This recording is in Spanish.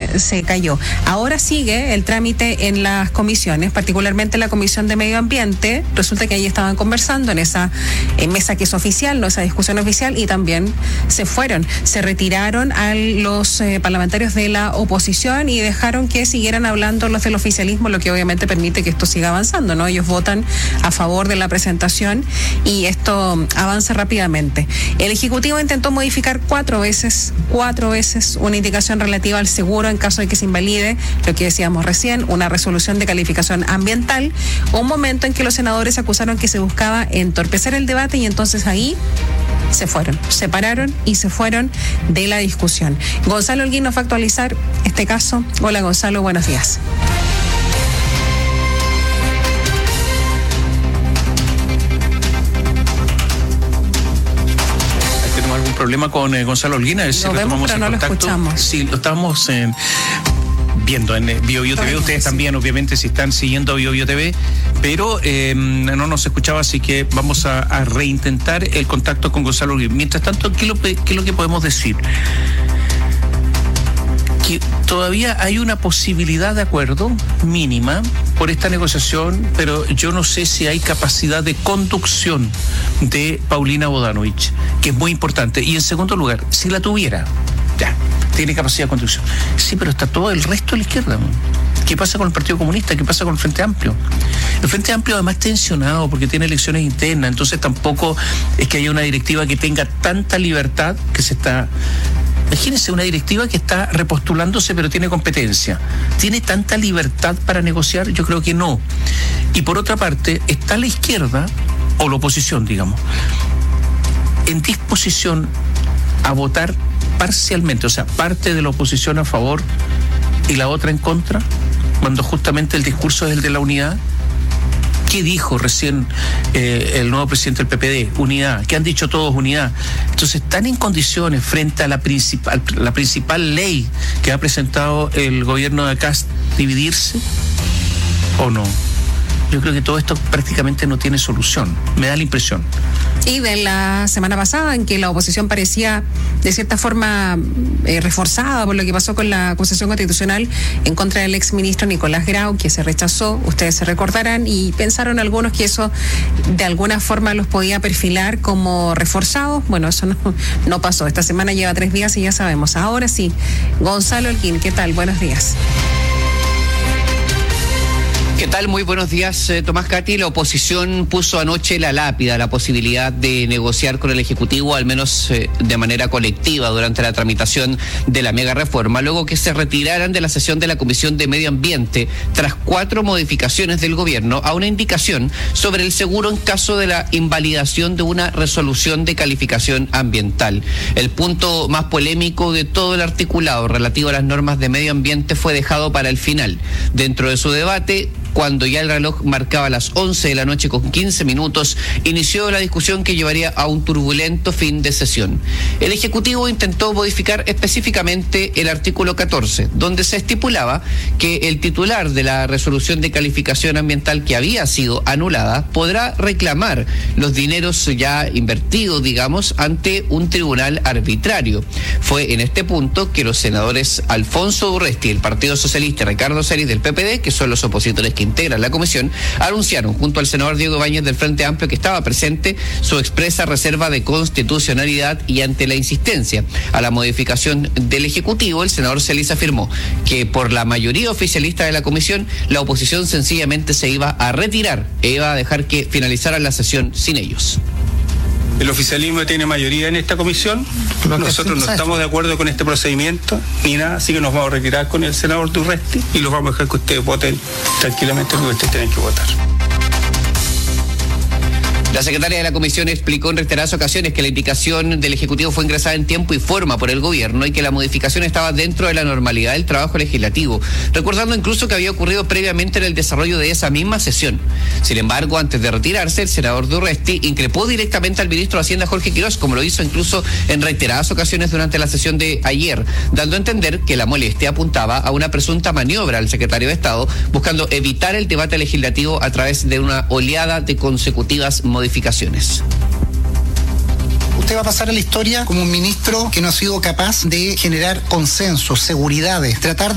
se cayó. Ahora sigue el trámite en las comisiones, particularmente la Comisión de Medio Ambiente. Resulta que ahí estaban conversando en esa mesa que es oficial, no esa discusión oficial, y también se retiraron a los parlamentarios de la oposición y dejaron que siguieran hablando los del oficialismo, lo que obviamente permite que esto siga avanzando, ¿no? Ellos votan a favor de la presentación y esto avanza rápidamente. El Ejecutivo intentó modificar cuatro veces una indicación relativa al seguro en caso de que se invalide, lo que decíamos recién, una resolución de calificación ambiental, un momento en que los senadores acusaron que se buscaba entorpecer el debate y entonces ahí se pararon y se fueron de la discusión. Gonzalo Holguín nos va a actualizar este caso. Hola Gonzalo, buenos días. ¿Tenemos algún problema con Gonzalo Holguín? A ver si lo vemos, pero no lo escuchamos. Sí, lo estábamos viendo en BioBio TV. Ustedes también, obviamente, si están siguiendo BioBio TV, pero no nos escuchaba, así que vamos a reintentar el contacto con Gonzalo Holguín. Mientras tanto, ¿qué es lo que podemos decir? Que todavía hay una posibilidad de acuerdo mínima por esta negociación, pero yo no sé si hay capacidad de conducción de Paulina Bodanovich, que es muy importante. Y en segundo lugar, si la tuviera, ya, tiene capacidad de conducción. Sí, pero está todo el resto de la izquierda. ¿Qué pasa con el Partido Comunista? ¿Qué pasa con el Frente Amplio? El Frente Amplio además está tensionado porque tiene elecciones internas, entonces tampoco es que haya una directiva que tenga tanta libertad que se está... Imagínense una directiva que está repostulándose pero tiene competencia. ¿Tiene tanta libertad para negociar? Yo creo que no. Y por otra parte, está la izquierda, o la oposición, digamos, en disposición a votar parcialmente, o sea, parte de la oposición a favor y la otra en contra, cuando justamente el discurso es el de la unidad. ¿Qué dijo recién el nuevo presidente del PPD? Unidad. ¿Qué han dicho todos? Unidad. Entonces, ¿están en condiciones frente a la principal ley que ha presentado el gobierno de Kast dividirse o no? Yo creo que todo esto prácticamente no tiene solución, me da la impresión. Y de la semana pasada, en que la oposición parecía de cierta forma reforzada por lo que pasó con la acusación constitucional en contra del exministro Nicolás Grau, que se rechazó, ustedes se recordarán, y pensaron algunos que eso de alguna forma los podía perfilar como reforzados. Bueno, eso no pasó. Esta semana lleva 3 días y ya sabemos. Ahora sí, Gonzalo Holguín, ¿qué tal? Buenos días. ¿Qué tal? Muy buenos días, Tomás Cati. La oposición puso anoche la lápida, la posibilidad de negociar con el Ejecutivo, al menos de manera colectiva, durante la tramitación de la mega reforma, luego que se retiraran de la sesión de la Comisión de Medio Ambiente tras 4 modificaciones del gobierno a una indicación sobre el seguro en caso de la invalidación de una resolución de calificación ambiental. El punto más polémico de todo el articulado relativo a las normas de medio ambiente fue dejado para el final. Dentro de su debate, cuando ya el reloj marcaba las 11 de la noche con 15 minutos, inició la discusión que llevaría a un turbulento fin de sesión. El Ejecutivo intentó modificar específicamente el artículo 14, donde se estipulaba que el titular de la resolución de calificación ambiental que había sido anulada podrá reclamar los dineros ya invertidos, digamos, ante un tribunal arbitrario. Fue en este punto que los senadores Alfonso Urresti del Partido Socialista y Ricardo Celis del PPD, que son los opositores que integran la comisión, anunciaron junto al senador Diego Ibáñez del Frente Amplio, que estaba presente, su expresa reserva de constitucionalidad, y ante la insistencia a la modificación del Ejecutivo, el senador Celis afirmó que por la mayoría oficialista de la comisión, la oposición sencillamente se iba a retirar e iba a dejar que finalizara la sesión sin ellos. El oficialismo tiene mayoría en esta comisión. Nosotros no estamos de acuerdo con este procedimiento ni nada, así que nos vamos a retirar con el senador Urresti y los vamos a dejar que ustedes voten tranquilamente lo que ustedes tienen que votar. La secretaria de la Comisión explicó en reiteradas ocasiones que la indicación del Ejecutivo fue ingresada en tiempo y forma por el Gobierno y que la modificación estaba dentro de la normalidad del trabajo legislativo, recordando incluso que había ocurrido previamente en el desarrollo de esa misma sesión. Sin embargo, antes de retirarse, el senador Urresti increpó directamente al ministro de Hacienda, Jorge Quiroz, como lo hizo incluso en reiteradas ocasiones durante la sesión de ayer, dando a entender que la molestia apuntaba a una presunta maniobra al secretario de Estado, buscando evitar el debate legislativo a través de una oleada de consecutivas modificaciones. Usted va a pasar a la historia como un ministro que no ha sido capaz de generar consensos, seguridades, tratar